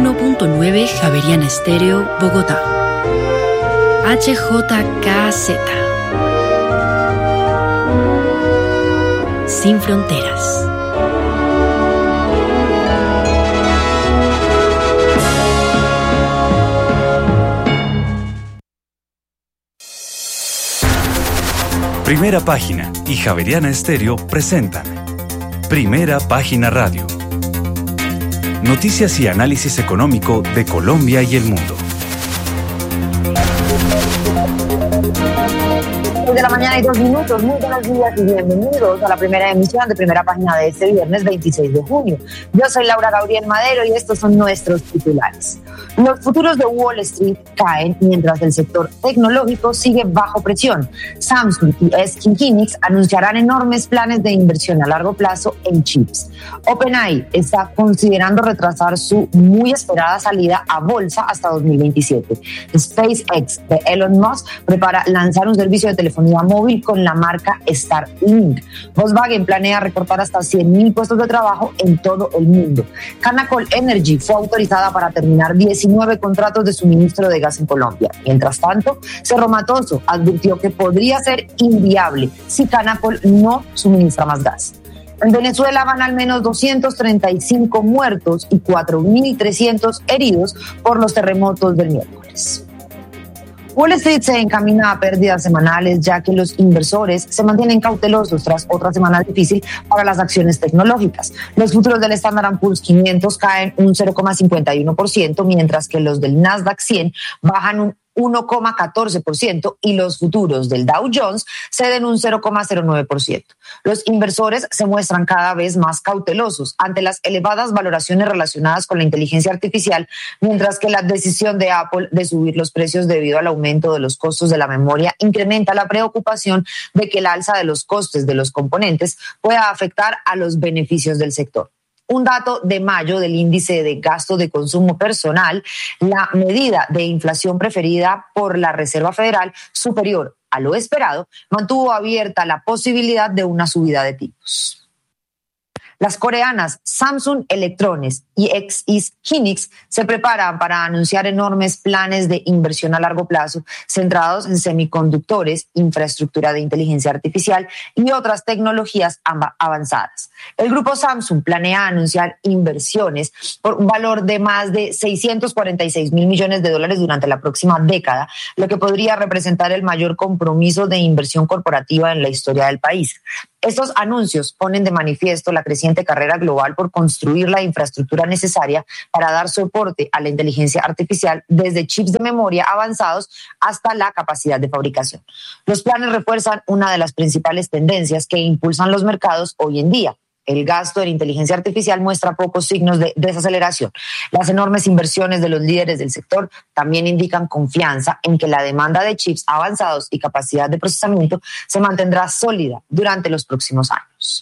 91.9 Javeriana Estéreo, Bogotá. HJKZ. Sin fronteras. Primera Página y Javeriana Estéreo presentan Primera Página Radio. Noticias y análisis económico de Colombia y el mundo. De la mañana y 2 minutos, muy buenos días y bienvenidos a la primera emisión de Primera Página de este viernes 26 de junio. Yo soy Laura Gabriel Madero y estos son nuestros titulares. Los futuros de Wall Street caen mientras el sector tecnológico sigue bajo presión. Samsung y SK Hynix anunciarán enormes planes de inversión a largo plazo en chips. OpenAI está considerando retrasar su muy esperada salida a bolsa hasta 2027. SpaceX de Elon Musk prepara lanzar un servicio de telefonía móvil con la marca Starlink. Volkswagen planea recortar hasta 100,000 puestos de trabajo en todo el mundo. Canacol Energy fue autorizada para terminar 19 contratos de suministro de gas en Colombia. Mientras tanto, Cerro Matoso advirtió que podría ser inviable si Canacol no suministra más gas. En Venezuela van al menos 235 muertos y 4.300 heridos por los terremotos del miércoles. Wall Street se encamina a pérdidas semanales ya que los inversores se mantienen cautelosos tras otra semana difícil para las acciones tecnológicas. Los futuros del Standard & Poor's 500 caen un 0,51%, mientras que los del Nasdaq 100 bajan un 1,14% y los futuros del Dow Jones ceden un 0,09%. Los inversores se muestran cada vez más cautelosos ante las elevadas valoraciones relacionadas con la inteligencia artificial, mientras que la decisión de Apple de subir los precios debido al aumento de los costos de la memoria incrementa la preocupación de que el alza de los costes de los componentes pueda afectar a los beneficios del sector. Un dato de mayo del índice de gasto de consumo personal, la medida de inflación preferida por la Reserva Federal, superior a lo esperado, mantuvo abierta la posibilidad de una subida de tipos. Las coreanas Samsung Electronics y SK Hynix se preparan para anunciar enormes planes de inversión a largo plazo centrados en semiconductores, infraestructura de inteligencia artificial y otras tecnologías avanzadas. El grupo Samsung planea anunciar inversiones por un valor de más de $646 mil millones durante la próxima década, lo que podría representar el mayor compromiso de inversión corporativa en la historia del país. Estos anuncios ponen de manifiesto la creciente carrera global por construir la infraestructura necesaria para dar soporte a la inteligencia artificial, desde chips de memoria avanzados hasta la capacidad de fabricación. Los planes refuerzan una de las principales tendencias que impulsan los mercados hoy en día. El gasto en inteligencia artificial muestra pocos signos de desaceleración. Las enormes inversiones de los líderes del sector también indican confianza en que la demanda de chips avanzados y capacidad de procesamiento se mantendrá sólida durante los próximos años.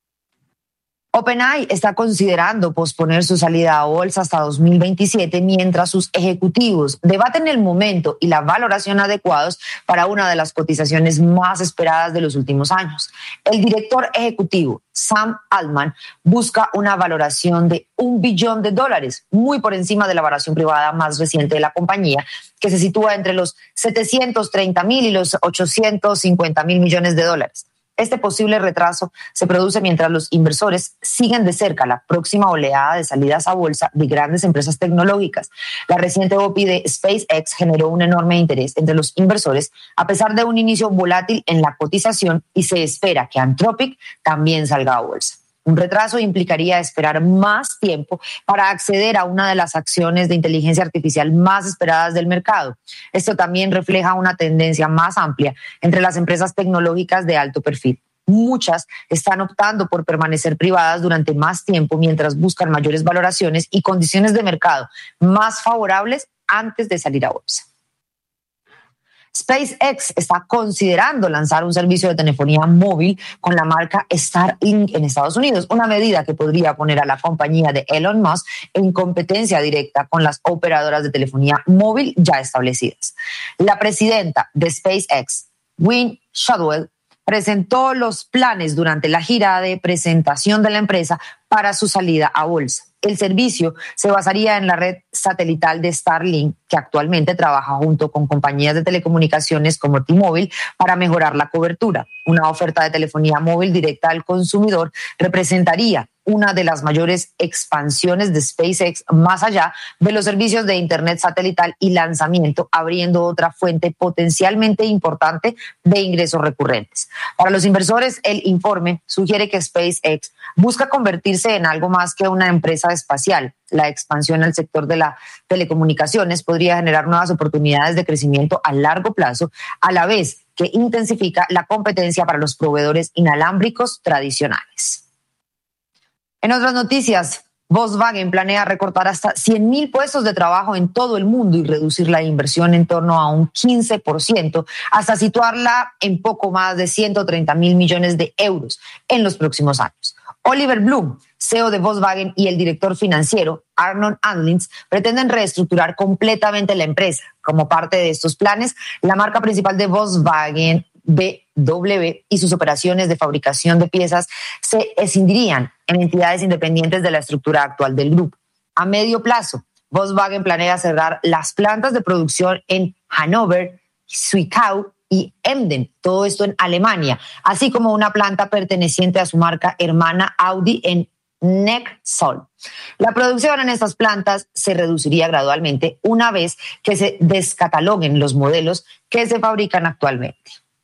OpenAI está considerando posponer su salida a bolsa hasta 2027 mientras sus ejecutivos debaten el momento y la valoración adecuados para una de las cotizaciones más esperadas de los últimos años. El director ejecutivo, Sam Altman, busca una valoración de $1 billón, muy por encima de la valoración privada más reciente de la compañía, que se sitúa entre los 730,000 y los 850,000 millones de dólares. Este posible retraso se produce mientras los inversores siguen de cerca la próxima oleada de salidas a bolsa de grandes empresas tecnológicas. La reciente OPI de SpaceX generó un enorme interés entre los inversores a pesar de un inicio volátil en la cotización, y se espera que Anthropic también salga a bolsa. Un retraso implicaría esperar más tiempo para acceder a una de las acciones de inteligencia artificial más esperadas del mercado. Esto también refleja una tendencia más amplia entre las empresas tecnológicas de alto perfil. Muchas están optando por permanecer privadas durante más tiempo mientras buscan mayores valoraciones y condiciones de mercado más favorables antes de salir a bolsa. SpaceX está considerando lanzar un servicio de telefonía móvil con la marca Starlink en Estados Unidos, una medida que podría poner a la compañía de Elon Musk en competencia directa con las operadoras de telefonía móvil ya establecidas. La presidenta de SpaceX, Gwynne Shotwell, presentó los planes durante la gira de presentación de la empresa para su salida a bolsa. El servicio se basaría en la red satelital de Starlink, que actualmente trabaja junto con compañías de telecomunicaciones como T-Mobile para mejorar la cobertura. Una oferta de telefonía móvil directa al consumidor representaría una de las mayores expansiones de SpaceX más allá de los servicios de Internet satelital y lanzamiento, abriendo otra fuente potencialmente importante de ingresos recurrentes. Para los inversores, el informe sugiere que SpaceX busca convertirse en algo más que una empresa espacial. La expansión al sector de las telecomunicaciones podría generar nuevas oportunidades de crecimiento a largo plazo, a la vez que intensifica la competencia para los proveedores inalámbricos tradicionales. En otras noticias, Volkswagen planea recortar hasta 100.000 puestos de trabajo en todo el mundo y reducir la inversión en torno a un 15%, hasta situarla en poco más de 130.000 millones de euros en los próximos años. Oliver Blume, CEO de Volkswagen, y el director financiero, Arnold Antlitz, pretenden reestructurar completamente la empresa. Como parte de estos planes, la marca principal de Volkswagen, BMW, y sus operaciones de fabricación de piezas se escindirían en entidades independientes de la estructura actual del grupo. A medio plazo, Volkswagen planea cerrar las plantas de producción en Hannover, Zwickau y Emden, todo esto en Alemania, así como una planta perteneciente a su marca hermana Audi en Nexol. La producción en estas plantas se reduciría gradualmente una vez que se descataloguen los modelos que se fabrican actualmente.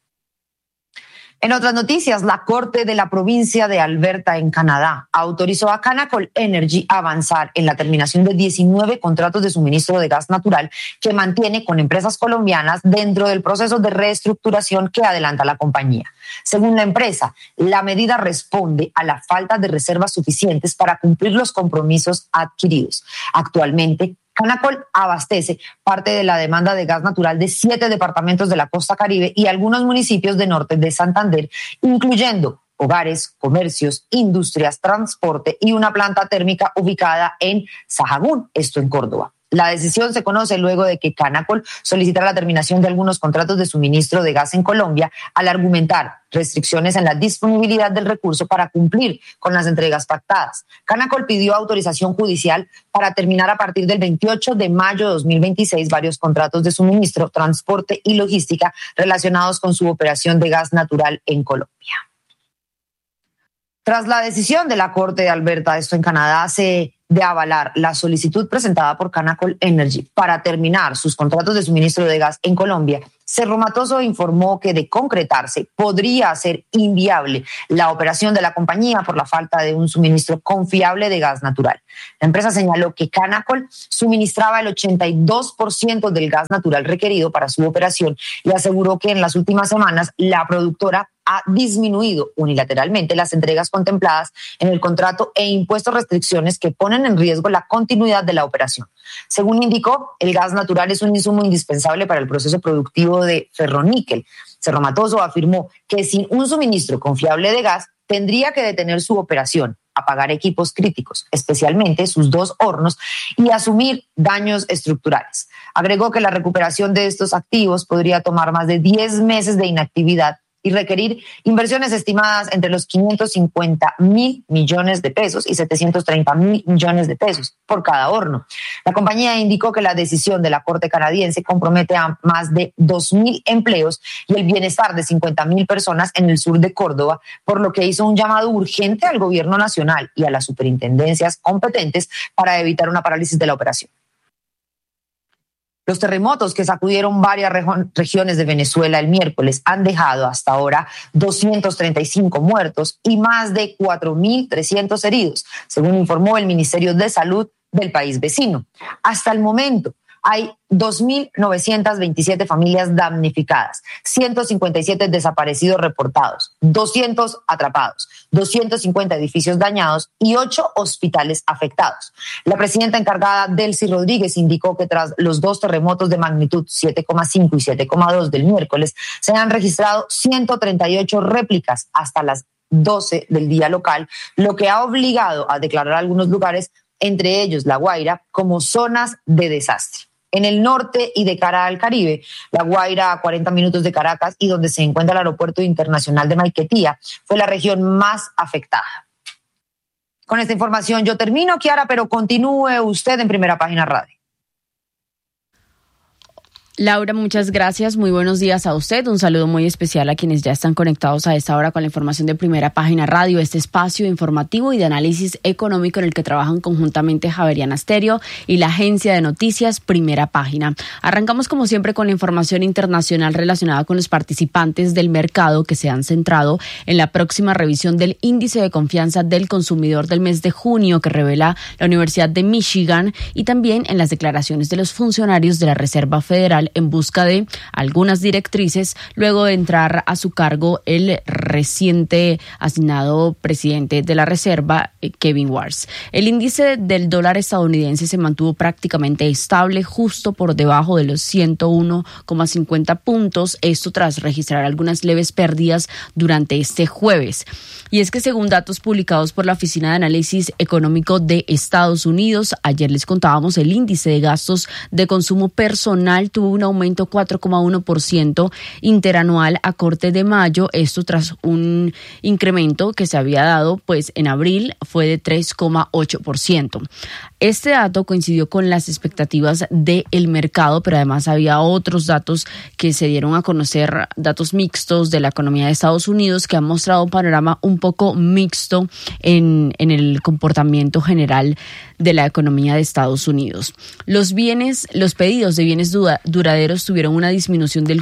En otras noticias, la Corte de la provincia de Alberta, en Canadá, autorizó a Canacol Energy a avanzar en la terminación de 19 contratos de suministro de gas natural que mantiene con empresas colombianas dentro del proceso de reestructuración que adelanta la compañía. Según la empresa, la medida responde a la falta de reservas suficientes para cumplir los compromisos adquiridos. Actualmente, Canacol abastece parte de la demanda de gas natural de 7 departamentos de la costa Caribe y algunos municipios de norte de Santander, incluyendo hogares, comercios, industrias, transporte y una planta térmica ubicada en Sahagún, esto en Córdoba. La decisión se conoce luego de que Canacol solicitara la terminación de algunos contratos de suministro de gas en Colombia al argumentar restricciones en la disponibilidad del recurso para cumplir con las entregas pactadas. Canacol pidió autorización judicial para terminar a partir del 28 de mayo de 2026 varios contratos de suministro, transporte y logística relacionados con su operación de gas natural en Colombia. Tras la decisión de la Corte de Alberta, esto en Canadá, de avalar la solicitud presentada por Canacol Energy para terminar sus contratos de suministro de gas en Colombia, Cerro Matoso informó que de concretarse podría ser inviable la operación de la compañía por la falta de un suministro confiable de gas natural. La empresa señaló que Canacol suministraba el 82% del gas natural requerido para su operación y aseguró que en las últimas semanas la productora ha disminuido unilateralmente las entregas contempladas en el contrato e impuesto restricciones que ponen en riesgo la continuidad de la operación. Según indicó, el gas natural es un insumo indispensable para el proceso productivo de ferroníquel. Cerro Matoso afirmó que sin un suministro confiable de gas tendría que detener su operación, apagar equipos críticos, especialmente sus 2 hornos, y asumir daños estructurales. Agregó que la recuperación de estos activos podría tomar más de 10 meses de inactividad y requerir inversiones estimadas entre los 550.000 millones de pesos y 730.000 millones de pesos por cada horno. La compañía indicó que la decisión de la Corte canadiense compromete a más de 2.000 empleos y el bienestar de 50.000 personas en el sur de Córdoba, por lo que hizo un llamado urgente al gobierno nacional y a las superintendencias competentes para evitar una parálisis de la operación. Los terremotos que sacudieron varias regiones de Venezuela el miércoles han dejado hasta ahora 235 muertos y más de 4.300 heridos, según informó el Ministerio de Salud del país vecino. Hasta el momento hay 2.927 familias damnificadas, 157 desaparecidos reportados, 200 atrapados, 250 edificios dañados y 8 hospitales afectados. La presidenta encargada, Delcy Rodríguez, indicó que tras los 2 terremotos de magnitud 7,5 y 7,2 del miércoles, se han registrado 138 réplicas hasta las 12 del día local, lo que ha obligado a declarar algunos lugares, entre ellos La Guaira, como zonas de desastre. En el norte y de cara al Caribe, La Guaira, a 40 minutos de Caracas, y donde se encuentra el Aeropuerto Internacional de Maiquetía, fue la región más afectada. Con esta información yo termino, Kiara, pero continúe usted en Primera Página Radio. Laura, muchas gracias. Muy buenos días a usted. Un saludo muy especial a quienes ya están conectados a esta hora con la información de Primera Página Radio, este espacio informativo y de análisis económico en el que trabajan conjuntamente Javeriana Stereo y la agencia de noticias Primera Página. Arrancamos como siempre con la información internacional relacionada con los participantes del mercado que se han centrado en la próxima revisión del índice de confianza del consumidor del mes de junio que revela la Universidad de Michigan y también en las declaraciones de los funcionarios de la Reserva Federal en busca de algunas directrices luego de entrar a su cargo el reciente asignado presidente de la Reserva, Kevin Warsh. El índice del dólar estadounidense se mantuvo prácticamente estable, justo por debajo de los 101,50 puntos, esto tras registrar algunas leves pérdidas durante este jueves. Y es que según datos publicados por la Oficina de Análisis Económico de Estados Unidos, ayer les contábamos, el índice de gastos de consumo personal tuvo un aumento 4,1% interanual a corte de mayo, esto tras un incremento que se había dado pues en abril fue de 3,8%. Este dato coincidió con las expectativas del mercado, pero además había otros datos que se dieron a conocer, datos mixtos de la economía de Estados Unidos que han mostrado un panorama un poco mixto en el comportamiento general de la economía de Estados Unidos. Los pedidos de bienes duraderos tuvieron una disminución del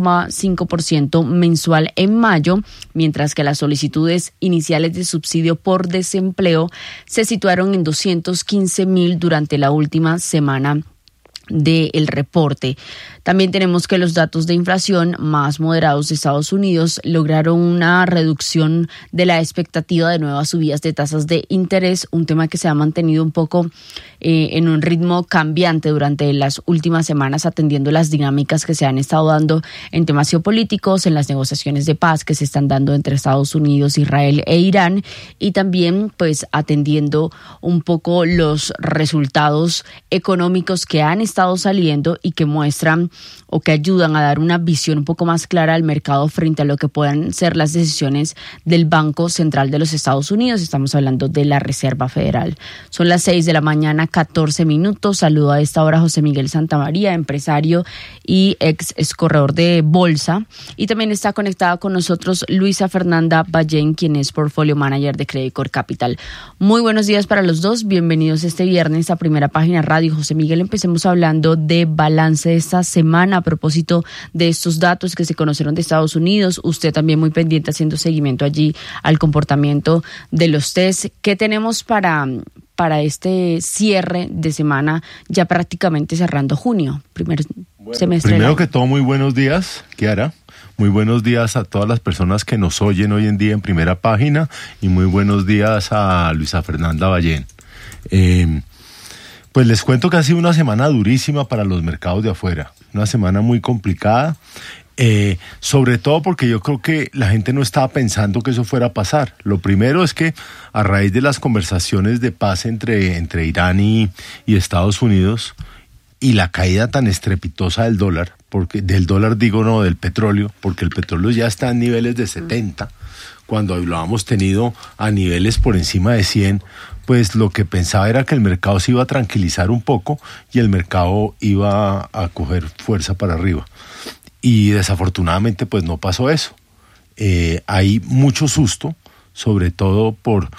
4,5% mensual en mayo, mientras que las solicitudes iniciales de subsidio por desempleo se situaron en 215,000 durante la última semana del reporte. También tenemos que los datos de inflación más moderados de Estados Unidos lograron una reducción de la expectativa de nuevas subidas de tasas de interés, un tema que se ha mantenido un poco en un ritmo cambiante durante las últimas semanas, atendiendo las dinámicas que se han estado dando en temas geopolíticos, en las negociaciones de paz que se están dando entre Estados Unidos, Israel e Irán, y también pues atendiendo un poco los resultados económicos que han estado saliendo y que muestran o que ayudan a dar una visión un poco más clara al mercado frente a lo que puedan ser las decisiones del Banco Central de los Estados Unidos. Estamos hablando de la Reserva Federal. Son las 6 de la mañana, 14 minutos. Saludo a esta hora a José Miguel Santamaría, empresario y ex corredor de bolsa. Y también está conectada con nosotros Luisa Fernanda Ballén, quien es Portfolio Manager de Credit Corp Capital. Muy buenos días para los dos. Bienvenidos este viernes a Primera Página Radio. José Miguel, empecemos hablando de balance de esta semana a propósito de estos datos que se conocieron de Estados Unidos. Usted también muy pendiente haciendo seguimiento allí al comportamiento de los test. ¿Qué tenemos para este cierre de semana, ya prácticamente cerrando junio, primer semestre? Primero que todo, muy buenos días, Kiara. Muy buenos días a todas las personas que nos oyen hoy en día en Primera Página y muy buenos días a Luisa Fernanda Ballén. Pues les cuento que ha sido una semana durísima para los mercados de afuera, una semana muy complicada, sobre todo porque yo creo que la gente no estaba pensando que eso fuera a pasar. Lo primero es que a raíz de las conversaciones de paz entre Irán y Estados Unidos y la caída tan estrepitosa del dólar, del petróleo, porque el petróleo ya está en niveles de 70, cuando lo habíamos tenido a niveles por encima de 100, pues lo que pensaba era que el mercado se iba a tranquilizar un poco y el mercado iba a coger fuerza para arriba. Y desafortunadamente pues no pasó eso. Hay mucho susto, sobre todo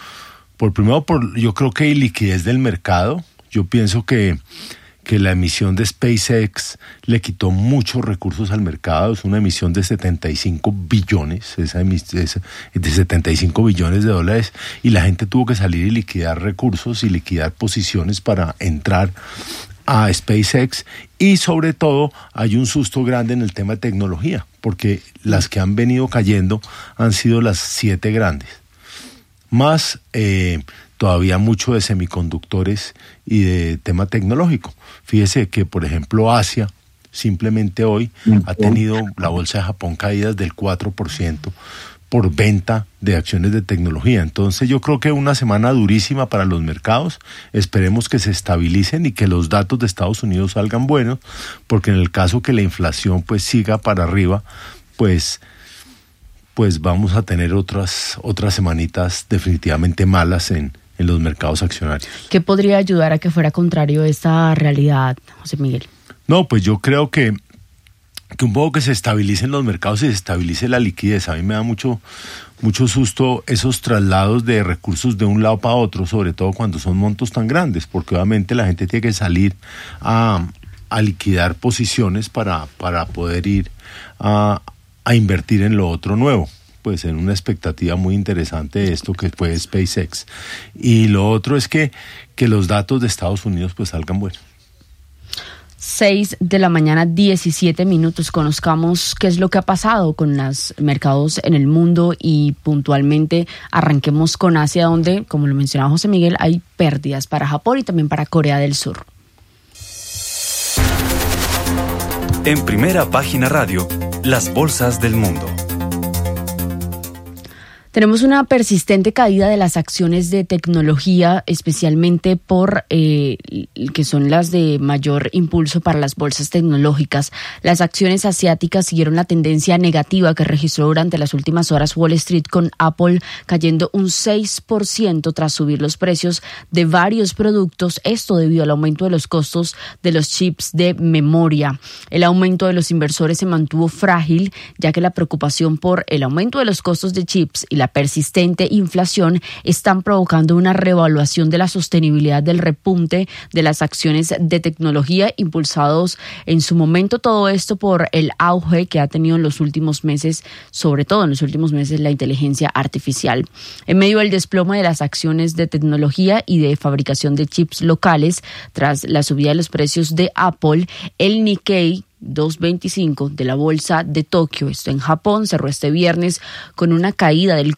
yo creo que hay liquidez del mercado. Yo pienso que la emisión de SpaceX le quitó muchos recursos al mercado. Es una emisión de 75 billones, de 75 billones de dólares, y la gente tuvo que salir y liquidar recursos y liquidar posiciones para entrar a SpaceX. Y sobre todo hay un susto grande en el tema de tecnología, porque las que han venido cayendo han sido las 7 grandes. Más todavía mucho de semiconductores y de tema tecnológico. Fíjese que, por ejemplo, Asia, simplemente hoy, ha tenido la bolsa de Japón caídas del 4% por venta de acciones de tecnología. Entonces yo creo que una semana durísima para los mercados. Esperemos que se estabilicen y que los datos de Estados Unidos salgan buenos, porque en el caso que la inflación pues siga para arriba, pues vamos a tener otras semanitas definitivamente malas en los mercados accionarios. ¿Qué podría ayudar a que fuera contrario a esta realidad, José Miguel? No, pues yo creo que un poco que se estabilicen los mercados y se estabilice la liquidez. A mí me da mucho susto esos traslados de recursos de un lado para otro, sobre todo cuando son montos tan grandes, porque obviamente la gente tiene que salir a liquidar posiciones para poder ir a invertir en lo otro nuevo, pues en una expectativa muy interesante de esto que fue SpaceX. Y lo otro es que los datos de Estados Unidos pues salgan buenos. 6 de la mañana, 17 minutos. Conozcamos qué es lo que ha pasado con los mercados en el mundo y puntualmente arranquemos con Asia, donde, como lo mencionaba José Miguel, hay pérdidas para Japón y también para Corea del Sur. En Primera Página Radio, las bolsas del mundo. Tenemos una persistente caída de las acciones de tecnología, especialmente por que son las de mayor impulso para las bolsas tecnológicas. Las acciones asiáticas siguieron la tendencia negativa que registró durante las últimas horas Wall Street, con Apple cayendo un 6% tras subir los precios de varios productos, esto debido al aumento de los costos de los chips de memoria. El aumento de los inversores se mantuvo frágil, ya que la preocupación por el aumento de los costos de chips y la persistente inflación están provocando una reevaluación de la sostenibilidad del repunte de las acciones de tecnología, impulsados en su momento todo esto por el auge que ha tenido en los últimos meses, sobre todo en los últimos meses, la inteligencia artificial. En medio del desplome de las acciones de tecnología y de fabricación de chips locales, tras la subida de los precios de Apple, el Nikkei 225 de la bolsa de Tokio, esto en Japón, cerró este viernes con una caída del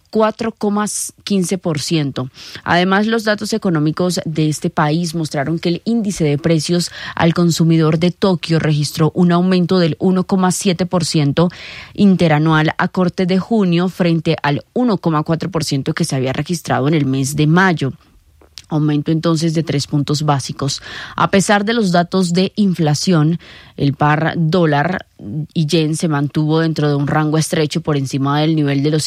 4,15%. Además, los datos económicos de este país mostraron que el índice de precios al consumidor de Tokio registró un aumento del 1,7% interanual a corte de junio, frente al 1,4% que se había registrado en el mes de mayo. Aumento entonces de 3 puntos básicos. A pesar de los datos de inflación, el par dólar y yen se mantuvo dentro de un rango estrecho por encima del nivel de los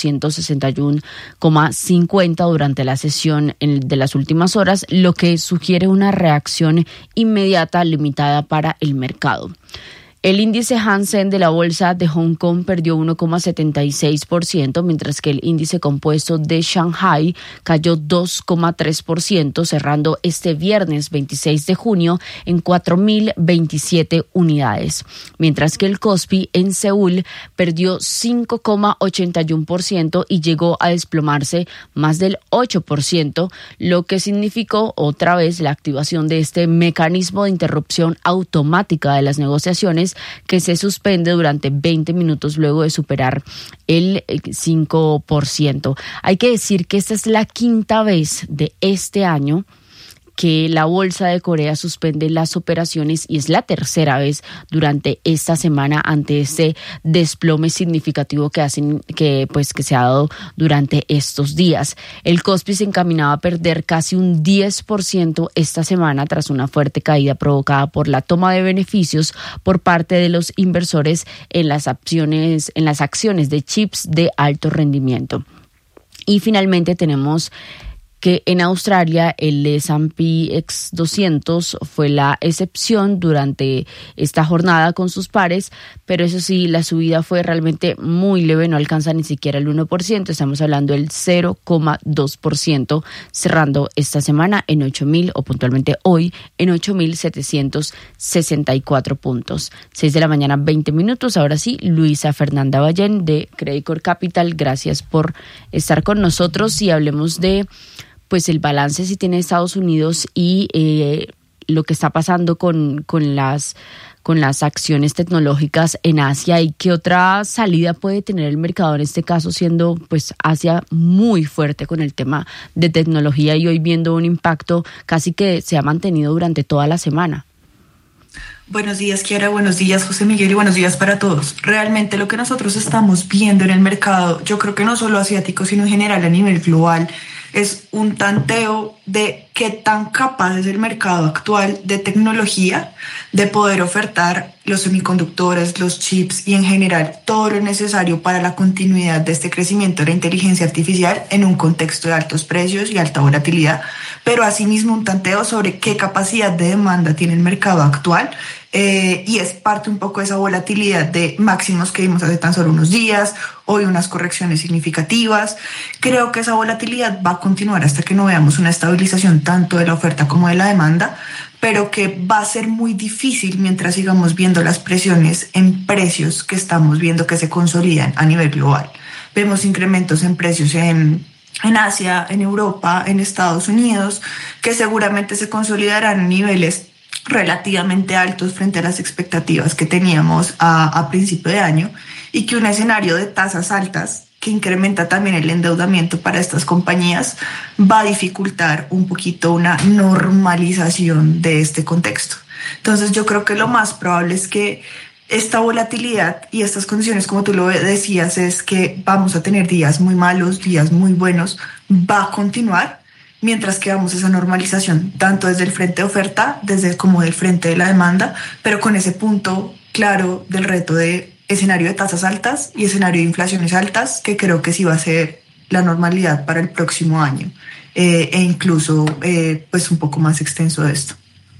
161,50 durante la sesión de las últimas horas, lo que sugiere una reacción inmediata limitada para el mercado. El índice Hang Seng de la bolsa de Hong Kong perdió 1,76%, mientras que el índice compuesto de Shanghai cayó 2,3%, cerrando este viernes 26 de junio en 4.027 unidades, mientras que el Kospi en Seúl perdió 5,81% y llegó a desplomarse más del 8%, lo que significó otra vez la activación de este mecanismo de interrupción automática de las negociaciones, que se suspende durante 20 minutos luego de superar el 5%. Hay que decir que esta es la quinta vez de este año que la Bolsa de Corea suspende las operaciones y es la tercera vez durante esta semana ante este desplome significativo que se ha dado durante estos días. El Kospi se encaminaba a perder casi un 10% esta semana tras una fuerte caída provocada por la toma de beneficios por parte de los inversores en las acciones de chips de alto rendimiento. Y finalmente tenemos que en Australia el S&P 200 fue la excepción durante esta jornada con sus pares, pero eso sí, la subida fue realmente muy leve, no alcanza ni siquiera el 1%, estamos hablando del 0,2%, cerrando esta semana en 8.000, o puntualmente hoy, en 8.764 puntos. 6 de la mañana, 20 minutos. Ahora sí, Luisa Fernanda Ballén de Credit Corp Capital, gracias por estar con nosotros y hablemos de el balance si tiene Estados Unidos y lo que está pasando con las acciones tecnológicas en Asia, y qué otra salida puede tener el mercado, en este caso siendo Asia muy fuerte con el tema de tecnología y hoy viendo un impacto casi que se ha mantenido durante toda la semana. Buenos días, Kiara, buenos días, José Miguel, y buenos días para todos. Realmente lo que nosotros estamos viendo en el mercado, yo creo que no solo asiático, sino en general a nivel global, es un tanteo de qué tan capaz es el mercado actual de tecnología de poder ofertar los semiconductores, los chips y en general todo lo necesario para la continuidad de este crecimiento de la inteligencia artificial en un contexto de altos precios y alta volatilidad, pero asimismo un tanteo sobre qué capacidad de demanda tiene el mercado actual. Y es parte un poco de esa volatilidad de máximos que vimos hace tan solo unos días, hoy unas correcciones significativas. Creo que esa volatilidad va a continuar hasta que no veamos una estabilización tanto de la oferta como de la demanda, pero que va a ser muy difícil mientras sigamos viendo las presiones en precios que estamos viendo que se consolidan a nivel global. Vemos incrementos en precios en Asia, en Europa, en Estados Unidos, que seguramente se consolidarán a niveles relativamente altos frente a las expectativas que teníamos a principio de año, y que un escenario de tasas altas que incrementa también el endeudamiento para estas compañías va a dificultar un poquito una normalización de este contexto. Entonces yo creo que lo más probable es que esta volatilidad y estas condiciones, como tú lo decías, es que vamos a tener días muy malos, días muy buenos, va a continuar, mientras que vamos a esa normalización, tanto desde el frente de oferta, como del frente de la demanda, pero con ese punto claro del reto de escenario de tasas altas y escenario de inflaciones altas, que creo que sí va a ser la normalidad para el próximo año, e incluso pues un poco más extenso de esto.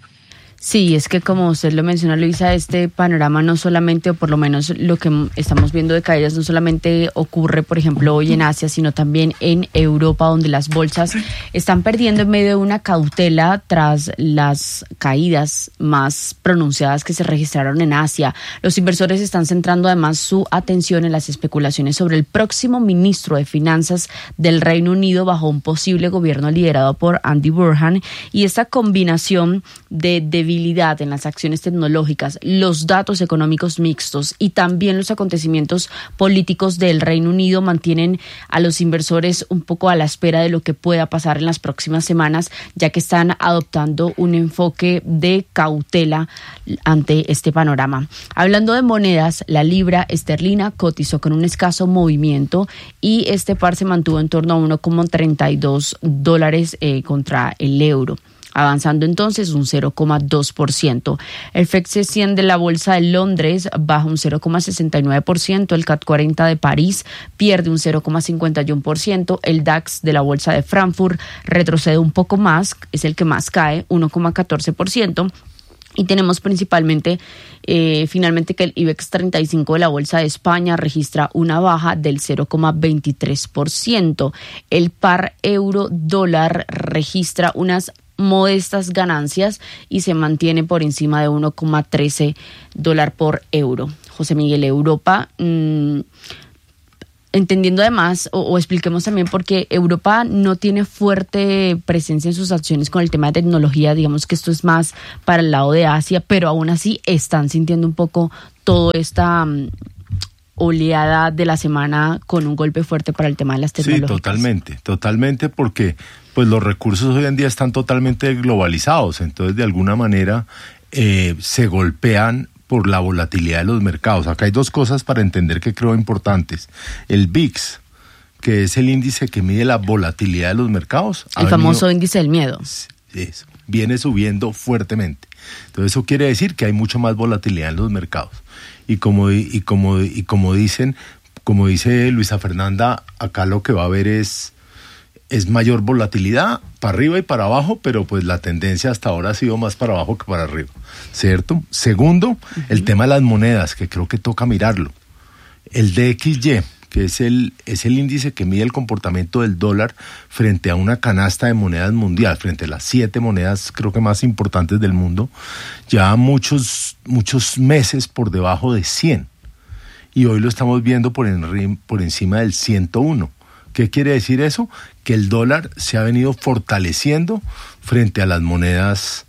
Sí, es que como usted lo menciona, Luisa, este panorama no solamente, o por lo menos lo que estamos viendo de caídas, no solamente ocurre, por ejemplo, hoy en Asia, sino también en Europa, donde las bolsas están perdiendo en medio de una cautela tras las caídas más pronunciadas que se registraron en Asia. Los inversores están centrando además su atención en las especulaciones sobre el próximo ministro de Finanzas del Reino Unido bajo un posible gobierno liderado por Andy Burnham, y esta combinación de debilidad en las acciones tecnológicas, los datos económicos mixtos y también los acontecimientos políticos del Reino Unido mantienen a los inversores un poco a la espera de lo que pueda pasar en las próximas semanas, ya que están adoptando un enfoque de cautela ante este panorama. Hablando de monedas, la libra esterlina cotizó con un escaso movimiento y este par se mantuvo en torno a $1,32 contra el euro, avanzando entonces un 0,2%. El FTSE 100 de la Bolsa de Londres baja un 0,69%, el CAC 40 de París pierde un 0,51%, el DAX de la Bolsa de Frankfurt retrocede un poco más, es el que más cae, 1,14%. Y tenemos principalmente, finalmente, que el IBEX 35 de la Bolsa de España registra una baja del 0,23%. El par euro-dólar registra unas modestas ganancias y se mantiene por encima de $1,13 por euro. José Miguel, Europa, entendiendo además, o expliquemos también por qué Europa no tiene fuerte presencia en sus acciones con el tema de tecnología, digamos que esto es más para el lado de Asia, pero aún así están sintiendo un poco toda esta oleada de la semana con un golpe fuerte para el tema de las tecnológicas. Sí, totalmente, porque pues los recursos hoy en día están totalmente globalizados, entonces de alguna manera se golpean por la volatilidad de los mercados. Acá hay dos cosas para entender que creo importantes. El VIX, que es el índice que mide la volatilidad de los mercados. El famoso índice del miedo. Eso, viene subiendo fuertemente. Entonces eso quiere decir que hay mucho más volatilidad en los mercados. Y como dice Luisa Fernanda, acá lo que va a haber es mayor volatilidad para arriba y para abajo, pero pues la tendencia hasta ahora ha sido más para abajo que para arriba, ¿cierto? Segundo, el tema de las monedas, que creo que toca mirarlo. El DXY, que es el índice que mide el comportamiento del dólar frente a una canasta de monedas mundial, frente a las 7 monedas creo que más importantes del mundo, ya muchos meses por debajo de 100. Y hoy lo estamos viendo por encima del 101. ¿Qué quiere decir eso? Que el dólar se ha venido fortaleciendo frente a las monedas,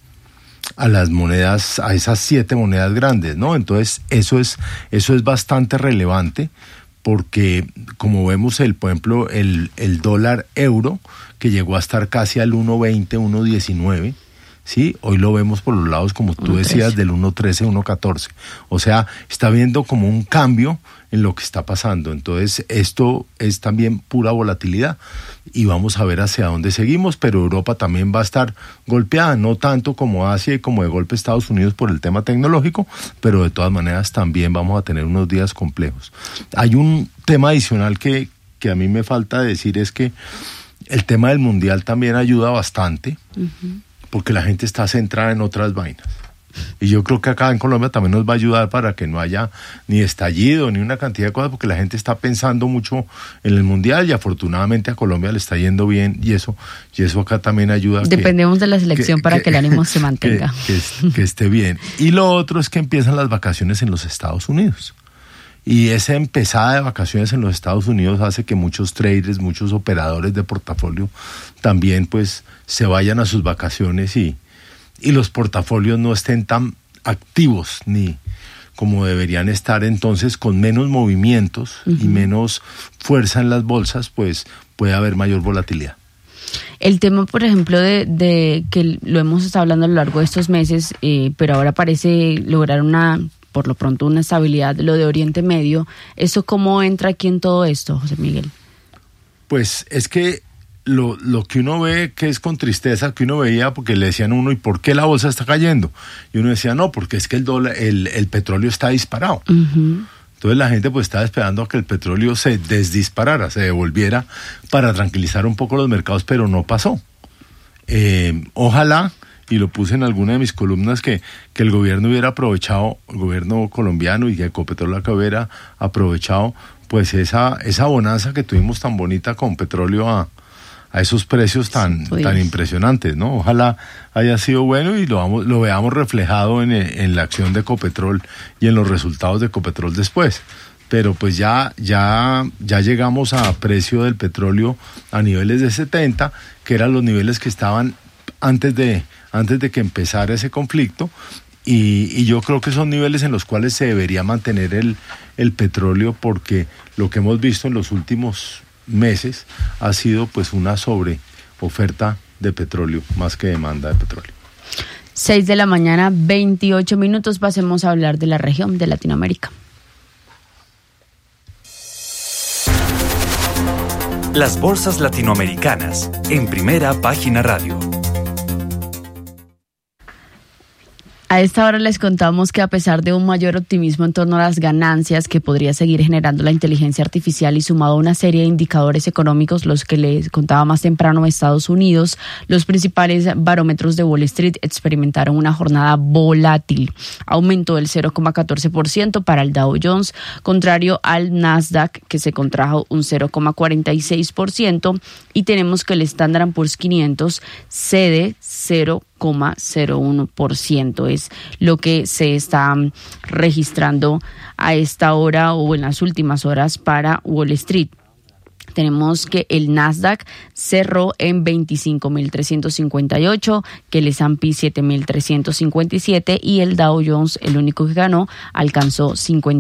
a esas 7 monedas grandes, ¿no? Entonces, eso es bastante relevante porque, como vemos, por ejemplo, el dólar euro, que llegó a estar casi al 1.20, 1.19, ¿sí? Hoy lo vemos por los lados, como tú decías, del 1.13, 1.14. O sea, está viendo como un cambio en lo que está pasando. Entonces, esto es también pura volatilidad y vamos a ver hacia dónde seguimos, pero Europa también va a estar golpeada, no tanto como Asia y como de golpe Estados Unidos por el tema tecnológico, pero de todas maneras también vamos a tener unos días complejos. Hay un tema adicional que a mí me falta decir, es que el tema del mundial también ayuda bastante, porque la gente está centrada en otras vainas. Y yo creo que acá en Colombia también nos va a ayudar para que no haya ni estallido, ni una cantidad de cosas, porque la gente está pensando mucho en el mundial y afortunadamente a Colombia le está yendo bien y eso acá también ayuda. Dependemos de la selección para que el ánimo se mantenga. Que esté bien. Y lo otro es que empiezan las vacaciones en los Estados Unidos. Y esa empezada de vacaciones en los Estados Unidos hace que muchos traders, muchos operadores de portafolio también pues se vayan a sus vacaciones y los portafolios no estén tan activos ni como deberían estar. Entonces, con menos movimientos y menos fuerza en las bolsas, pues puede haber mayor volatilidad. El tema, por ejemplo, de que lo hemos estado hablando a lo largo de estos meses, pero ahora parece lograr por lo pronto una estabilidad, lo de Oriente Medio. ¿Eso cómo entra aquí en todo esto, José Miguel? Pues es que lo que uno ve, que es con tristeza, que uno veía, porque le decían a uno, ¿y por qué la bolsa está cayendo? Y uno decía, no, porque es que el petróleo está disparado. Entonces la gente pues estaba esperando a que el petróleo se desdisparara, se devolviera para tranquilizar un poco los mercados, pero no pasó. Ojalá, y lo puse en alguna de mis columnas, que el gobierno hubiera aprovechado, el gobierno colombiano y que Ecopetrol acá hubiera aprovechado pues esa bonanza que tuvimos tan bonita con petróleo a esos precios tan impresionantes, ¿no? Ojalá haya sido bueno y lo veamos reflejado en la acción de Ecopetrol y en los resultados de Ecopetrol después. Pero pues ya llegamos a precio del petróleo a niveles de 70, que eran los niveles que estaban antes de que empezara ese conflicto, y yo creo que son niveles en los cuales se debería mantener el petróleo, porque lo que hemos visto en los últimos meses ha sido pues una sobreoferta de petróleo más que demanda de petróleo. 6 de la mañana, 28 minutos, pasemos a hablar de la región de Latinoamérica. Las bolsas latinoamericanas en Primera Página Radio. A esta hora les contamos que a pesar de un mayor optimismo en torno a las ganancias que podría seguir generando la inteligencia artificial y sumado a una serie de indicadores económicos, los que les contaba más temprano Estados Unidos, los principales barómetros de Wall Street experimentaron una jornada volátil. Aumentó el 0,14% para el Dow Jones, contrario al Nasdaq, que se contrajo un 0,46%, y tenemos que el Standard & Poor's 500 cede 0,01%. Es lo que se está registrando a esta hora o en las últimas horas para Wall Street. Tenemos que el Nasdaq cerró en 25.358, que el S&P 7.357 y el Dow Jones, el único que ganó, alcanzó 50.